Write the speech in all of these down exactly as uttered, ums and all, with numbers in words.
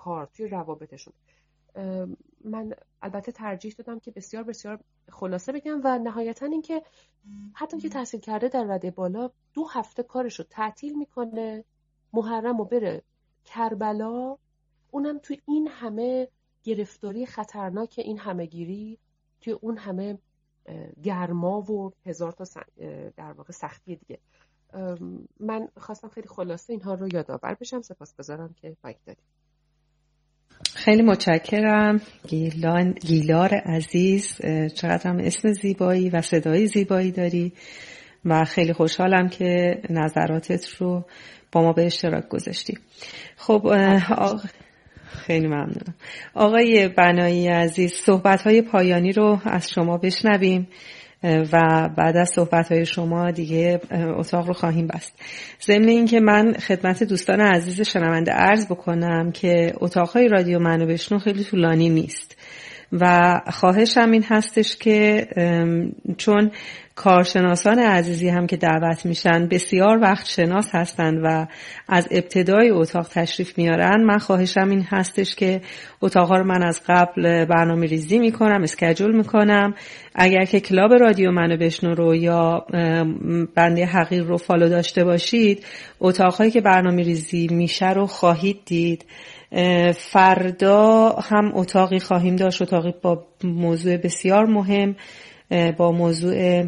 کار، توی روابطشون. من البته ترجیح دادم که بسیار بسیار خلاصه بگم و نهایتا این که حتی که تحصیل کرده در رده بالا دو هفته کارشو تعطیل میکنه، محرم و بره کربلا، اونم توی این همه گرفتاری خطرناک، این همه گیری، توی اون همه گرما و هزار تا در واقع سختی دیگه. من خواستم خیلی خلاصه اینها رو یادآور بشم. سپاسگزارم که مایک دادید. خیلی متشکرم گیلان، گیلار عزیز، چقدر هم اسم زیبایی و صدای زیبایی داری و خیلی خوشحالم که نظراتت رو با ما به اشتراک گذاشتی. خب آقا خیلی ممنونم. آقای بنایی عزیز، صحبت‌های پایانی رو از شما بشنویم و بعد از صحبت‌های شما دیگه اتاق رو خواهیم بست. ضمن این که من خدمت دوستان عزیز شنونده عرض بکنم که اتاق‌های رادیو منو بشنو خیلی طولانی نیست و خواهشم این هستش که چون کارشناسان عزیزی هم که دعوت میشن بسیار وقت شناس هستند و از ابتدای اتاق تشریف میارن، من خواهشم این هستش که اتاقها رو من از قبل برنامه ریزی میکنم، اسکیجول میکنم. اگر که کلاب رادیو منو بشنو رو یا بنده حقیر رو فالو داشته باشید، اتاقهایی که برنامه ریزی میشه رو خواهید دید. فردا هم اتاقی خواهیم داشت، اتاقی با موضوع بسیار مهم، با موضوع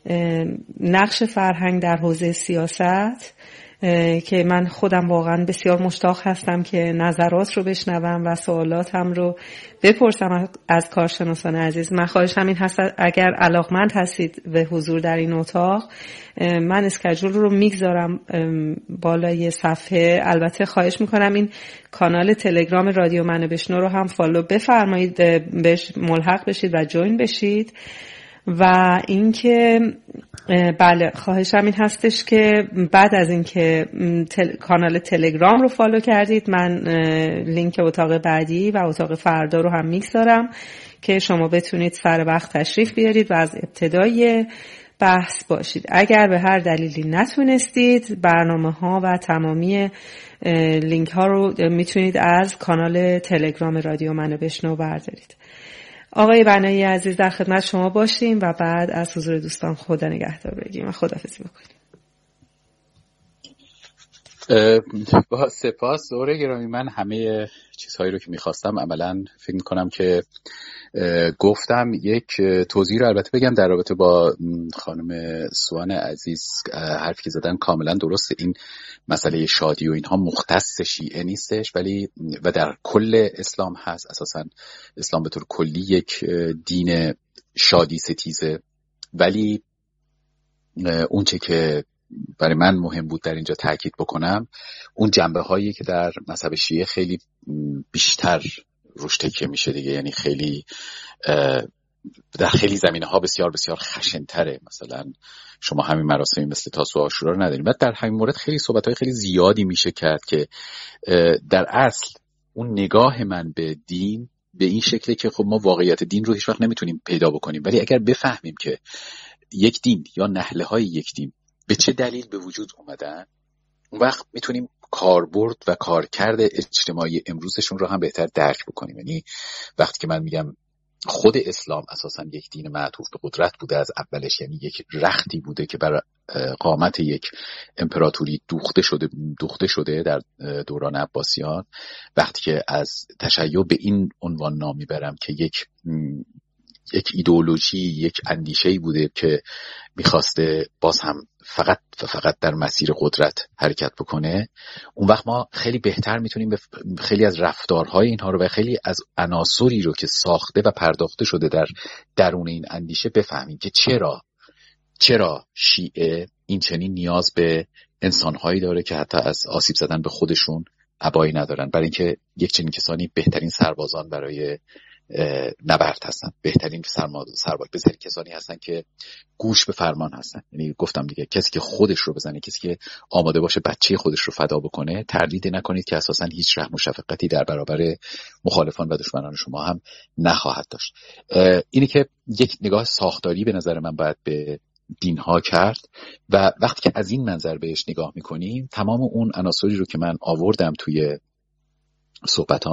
نقش فرهنگ در حوزه سیاست که من خودم واقعا بسیار مشتاق هستم که نظرات رو بشنوم و سوالاتم رو بپرسم از کارشناسان عزیز. من خواهشم این هست اگر علاقمند هستید به حضور در این اتاق، من اسکیجول رو میگذارم بالای صفحه. البته خواهش میکنم این کانال تلگرام رادیو منو بشنو رو هم فالو بفرمایید، بهش ملحق بشید و جوین بشید. و اینکه بله خواهشم این هستش که بعد از اینکه تل... کانال تلگرام رو فالو کردید، من لینک اتاق بعدی و اتاق فردا رو هم میگذارم که شما بتونید سر وقت تشریف بیارید و از ابتدای بحث باشید. اگر به هر دلیلی نتونستید، برنامه ها و تمامی لینک ها رو میتونید از کانال تلگرام رادیو منو بشنو بردارید. آقای بنایی عزیز در خدمت شما باشیم و بعد از حضور دوستان خدا نگهدار بگیم و خداحافظی بکنیم. با سپاس زهره گرامی. من همه چیزهایی رو که میخواستم عملا فکر میکنم که گفتم. یک توضیح رو البته بگم در رابطه با خانم سوان عزیز، حرفی که زدن کاملا درسته. این مسئله شادی و اینها مختص شیعه نیستش، ولی و در کل اسلام هست. اساسا اسلام به طور کلی یک دین شادی ستیزه، ولی اون چه که برای من مهم بود در اینجا تاکید بکنم، اون جنبه هایی که در مذهب شیعه خیلی بیشتر روش تکیه میشه دیگه، یعنی خیلی در خیلی زمینه ها بسیار بسیار خشن‌تره. مثلا شما همین مراسمی مثل تاسوعا و عاشورا رو نداریم. بعد در همین مورد خیلی صحبت‌های خیلی زیادی میشه کرد که در اصل اون نگاه من به دین به این شکله که خب ما واقعیت دین رو هیچ وقت نمیتونیم پیدا بکنیم، ولی اگر بفهمیم که یک دین یا نهله‌های یک دین به چه دلیل به وجود اومدن، اون وقت میتونیم کاربرد و کارکرد اجتماعی امروزشون رو هم بهتر درک بکنیم. یعنی وقتی که من میگم خود اسلام اساسا یک دین معطوف به قدرت بوده از اولش، یعنی یک رختی بوده که بر قامت یک امپراتوری دوخته شده دوخته شده در دوران عباسیان. وقتی که از تشیع به این عنوان نام میبرم که یک یک ایدئولوژی، یک اندیشه‌ای بوده که میخواسته باز هم فقط فقط در مسیر قدرت حرکت بکنه، اون وقت ما خیلی بهتر میتونیم خیلی از رفتارهای اینها رو و خیلی از عناصری رو که ساخته و پرداخته شده در درون این اندیشه بفهمیم که چرا چرا شیعه این چنین نیاز به انسانهایی داره که حتی از آسیب زدن به خودشون ابایی ندارن، برای اینکه یک چنین کسانی بهترین سربازان برای نبرد هستن، بهترین سرباز بهترین کسانی هستن که گوش به فرمان هستن. یعنی گفتم دیگه، کسی که خودش رو بزنه، کسی که آماده باشه بچه خودش رو فدا بکنه، تردید نکنید که اساسا هیچ رحم و شفقتی در برابر مخالفان و دشمنان شما هم نخواهد داشت. اینی که یک نگاه ساختاری به نظر من باید به دین ها کرد و وقتی که از این منظر بهش نگاه میکنیم، تمام اون عناصری رو که من آوردم توی صحبت